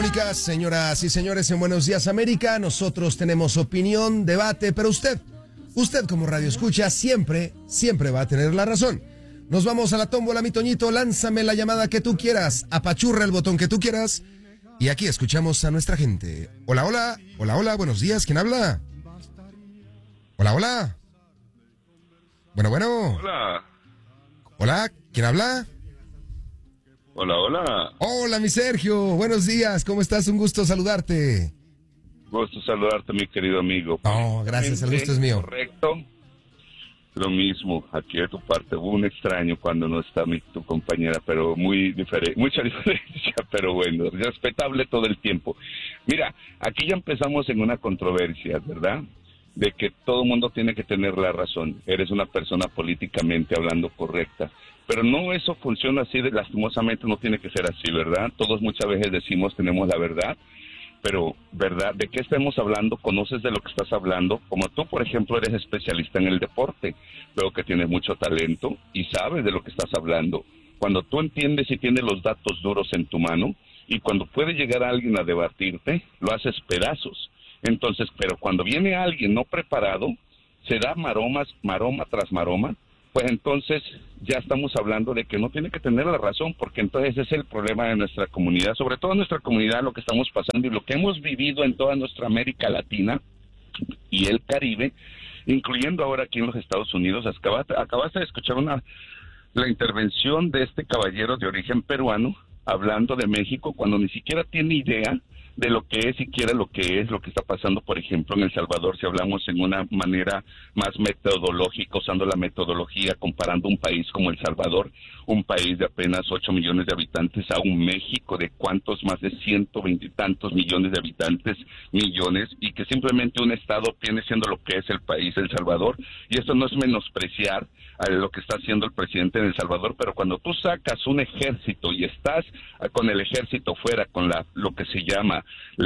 Señoras y señores, en Buenos Días América, nosotros tenemos opinión, debate, pero usted como radio escucha, siempre va a tener la razón. Nos vamos a la tómbola, mi Toñito, lánzame la llamada que tú quieras, apachurra el botón que tú quieras, y aquí escuchamos a nuestra gente. Hola, buenos días, ¿quién habla? Hola. Bueno. Hola, ¿quién habla? Hola. Hola, mi Sergio, buenos días, ¿cómo estás? Un gusto saludarte. Gusto saludarte, mi querido amigo. Oh, gracias, el gusto es mío. Correcto. Lo mismo, aquí de tu parte, hubo un extraño cuando no está tu compañera, pero muy diferente, mucha diferencia, pero bueno, respetable todo el tiempo. Mira, aquí ya empezamos en una controversia, ¿verdad? De que todo mundo tiene que tener la razón. Eres una persona políticamente hablando correcta. Pero no, eso funciona así, lastimosamente no tiene que ser así, ¿verdad? Todos muchas veces decimos tenemos la verdad, pero, ¿verdad? ¿De qué estamos hablando? ¿Conoces de lo que estás hablando? Como tú, por ejemplo, eres especialista en el deporte, veo que tienes mucho talento y sabes de lo que estás hablando. Cuando tú entiendes y tienes los datos duros en tu mano, y cuando puede llegar alguien a debatirte, lo haces pedazos. Entonces, pero cuando viene alguien no preparado, se da maroma tras maroma, pues entonces ya estamos hablando de que no tiene que tener la razón, porque entonces ese es el problema de nuestra comunidad, sobre todo nuestra comunidad, lo que estamos pasando y lo que hemos vivido en toda nuestra América Latina y el Caribe, incluyendo ahora aquí en los Estados Unidos. Acabaste de escuchar la intervención de este caballero de origen peruano hablando de México cuando ni siquiera tiene idea de lo que es siquiera lo que está pasando, por ejemplo, en El Salvador, si hablamos en una manera más metodológica, usando la metodología, comparando un país como El Salvador, un país de apenas 8 millones de habitantes, a un México de cuántos, más de 120 y tantos millones de habitantes, y que simplemente un estado viene siendo lo que es el país El Salvador, y esto no es menospreciar a lo que está haciendo el presidente de El Salvador, pero cuando tú sacas un ejército y estás con el ejército fuera, con lo que se llama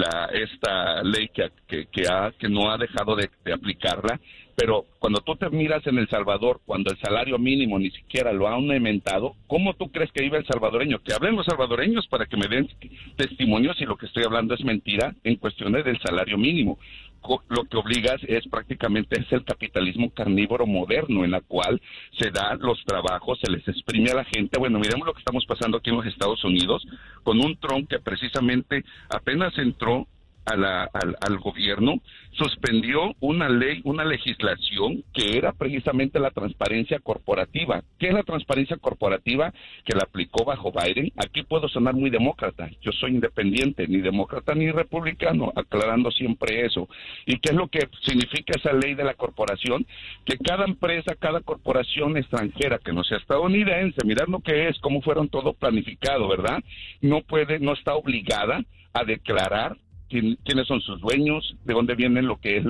esta ley que no ha dejado de aplicarla, pero cuando tú te miras en El Salvador, cuando el salario mínimo ni siquiera lo han aumentado, ¿cómo tú crees que vive el salvadoreño? Que hablen los salvadoreños para que me den testimonios si lo que estoy hablando es mentira en cuestiones del salario mínimo. Lo que obligas es el capitalismo carnívoro moderno, en la cual se da los trabajos, se les exprime a la gente. Bueno, miremos lo que estamos pasando aquí en los Estados Unidos, con un Trump que precisamente apenas entró al gobierno, suspendió una ley, una legislación que era precisamente la transparencia corporativa. ¿Qué es la transparencia corporativa? Que la aplicó bajo Biden. Aquí puedo sonar muy demócrata, yo soy independiente, ni demócrata ni republicano, aclarando siempre eso. ¿Y qué es lo que significa esa ley de la corporación? Que cada empresa, cada corporación extranjera que no sea estadounidense, mirad lo que es, cómo fueron todo planificado, ¿verdad? No está obligada a declarar quiénes son sus dueños, de dónde vienen lo que es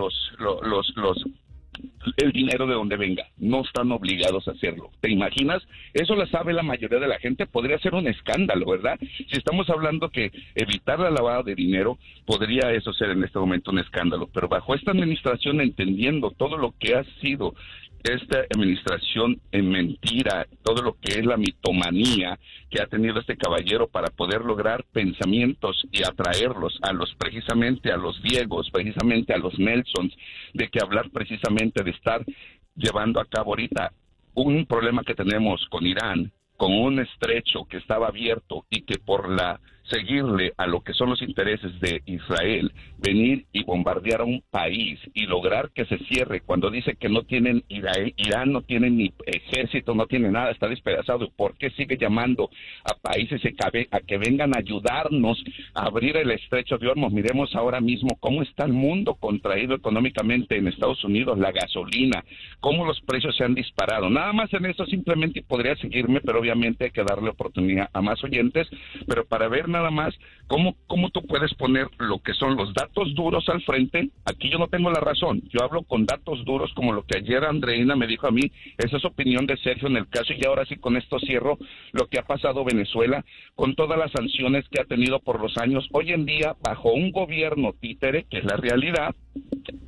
el dinero, de dónde venga. No están obligados a hacerlo. ¿Te imaginas? Eso lo sabe la mayoría de la gente. Podría ser un escándalo, ¿verdad? Si estamos hablando que evitar la lavada de dinero, podría eso ser en este momento un escándalo. Pero bajo esta administración, entendiendo todo lo que ha sido esta administración en mentira, todo lo que es la mitomanía que ha tenido este caballero para poder lograr pensamientos y atraerlos precisamente a los Diegos, precisamente a los Nelsons, de que hablar precisamente de estar llevando a cabo ahorita un problema que tenemos con Irán, con un estrecho que estaba abierto y que por seguirle a lo que son los intereses de Israel, venir y bombardear a un país y lograr que se cierre cuando dice que no tienen, Irán no tiene ni ejército, no tiene nada, está despedazado. ¿Por qué sigue llamando a países a que vengan a ayudarnos a abrir el estrecho de Hormuz? Miremos ahora mismo cómo está el mundo contraído económicamente en Estados Unidos, la gasolina, cómo los precios se han disparado. Nada más en eso simplemente podría seguirme, pero obviamente hay que darle oportunidad a más oyentes, pero para ver nada más cómo tú puedes poner lo que son los datos duros al frente. Aquí yo no tengo la razón, yo hablo con datos duros, como lo que ayer Andreina me dijo a mí. Esa es opinión de Sergio en el caso, y ahora sí con esto cierro lo que ha pasado Venezuela, con todas las sanciones que ha tenido por los años. Hoy en día, bajo un gobierno títere, que es la realidad,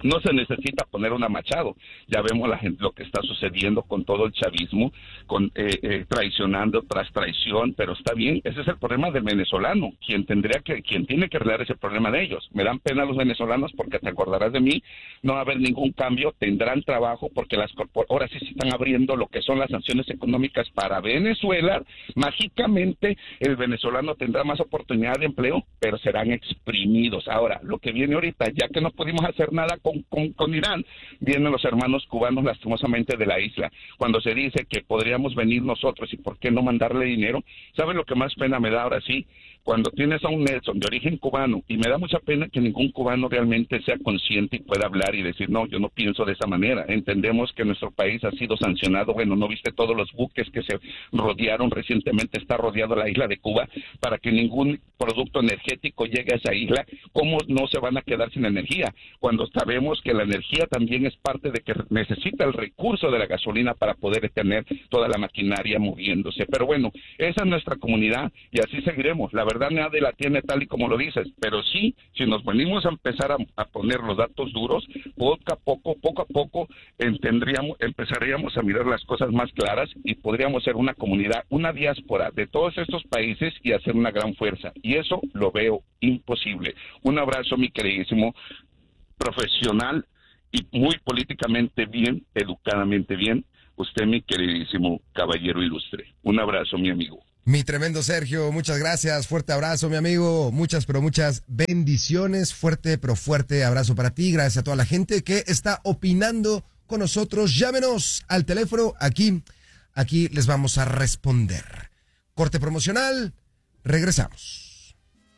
No se necesita poner una Machado. Ya vemos la gente, lo que está sucediendo con todo el chavismo, con traicionando tras traición, pero está bien. Ese es el problema del venezolano. Quien tiene que arreglar ese problema de ellos. Me dan pena los venezolanos porque te acordarás de mí. No va a haber ningún cambio. Tendrán trabajo porque ahora sí se están abriendo lo que son las sanciones económicas para Venezuela. Mágicamente el venezolano tendrá más oportunidad de empleo, pero serán exprimidos. Ahora, lo que viene ahorita, ya que no pudimos hacer nada con Irán, vienen los hermanos cubanos lastimosamente de la isla. Cuando se dice que podríamos venir nosotros y por qué no mandarle dinero, ¿saben lo que más pena me da ahora sí? Cuando tienes a un Nelson de origen cubano, y me da mucha pena que ningún cubano realmente sea consciente y pueda hablar y decir, no, yo no pienso de esa manera. Entendemos que nuestro país ha sido sancionado. Bueno, ¿no viste todos los buques que se rodearon recientemente? Está rodeado la isla de Cuba para que ningún producto energético llegue a esa isla. ¿Cómo no se van a quedar sin energía? Cuando sabemos que la energía también es parte de que necesita el recurso de la gasolina para poder tener toda la maquinaria moviéndose. Pero bueno, esa es nuestra comunidad y así seguiremos. La verdad nadie la tiene tal y como lo dices, pero sí, si nos venimos a empezar a poner los datos duros, poco a poco empezaríamos a mirar las cosas más claras y podríamos ser una comunidad, una diáspora de todos estos países y hacer una gran fuerza. Y eso lo veo imposible. Un abrazo, mi queridísimo, profesional y muy políticamente bien, educadamente bien, usted, mi queridísimo caballero ilustre. Un abrazo, mi amigo. Mi tremendo Sergio, muchas gracias, fuerte abrazo, mi amigo, muchas pero muchas bendiciones, fuerte pero fuerte abrazo para ti, gracias a toda la gente que está opinando con nosotros. Llámenos al teléfono, aquí les vamos a responder. Corte promocional, regresamos.